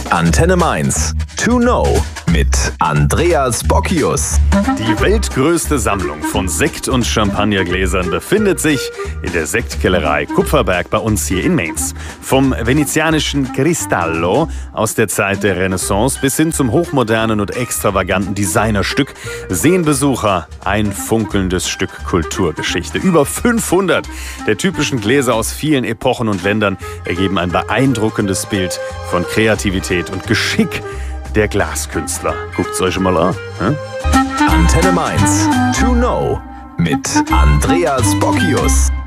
Antenne Mainz. To Know mit Andreas Bockius. Die weltgrößte Sammlung von Sekt- und Champagnergläsern befindet sich in der Sektkellerei Kupferberg bei uns hier in Mainz. Vom venezianischen Cristallo aus der Zeit der Renaissance bis hin zum hochmodernen und extravaganten Designerstück sehen Besucher ein funkelndes Stück Kulturgeschichte. Über 500 der typischen Gläser aus vielen Epochen und Ländern ergeben ein beeindruckendes Bild von Kreativität und Geschick der Glaskünstler. Guckt's euch mal an. Antenne Mainz. To Know mit Andreas Bockius.